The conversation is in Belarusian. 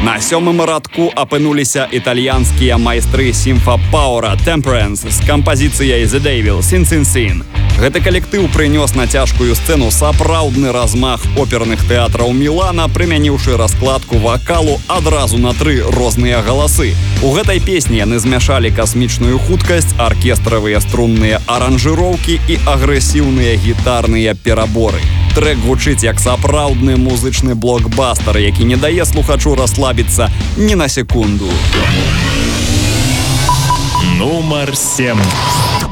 На 7-м радку апынуліся італьянскія майстры сімфа-пауэра Temperance з кампазіцыяй The Devil Sin Sin Sin. Гэты калектыў прынёс на цяжкую сцэну сапраўдны размах оперных тэатраў Мілана, прымяніўшы раскладку вакалу адразу на 3 розныя галасы. У гэтай песні яны змяшалі касмічную хуткасць, аркестравыя струнныя аранжыроўкі і агрэсіўныя гітарныя пераборы. Трэк гучыць як сапраўдны музычны блокбастер, які не дае слухачу расслабіцца ні на секунду. Нумар 7.